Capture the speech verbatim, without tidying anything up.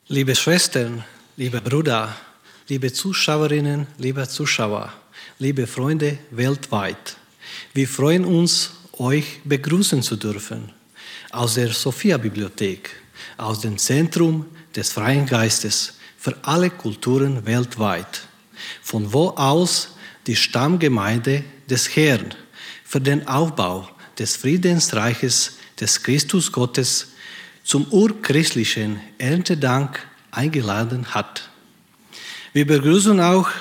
Liebe Schwestern, liebe Brüder, liebe Zuschauerinnen, liebe Zuschauer, liebe Freunde weltweit, wir freuen uns, euch begrüßen zu dürfen aus der Sophia-Bibliothek, aus dem Zentrum des Freien Geistes für alle Kulturen weltweit, von wo aus die Stammgemeinde des Herrn für den Aufbau des Friedensreiches des Christus Gottes zum urchristlichen Erntedank eingeladen hat. Wir begrüßen auch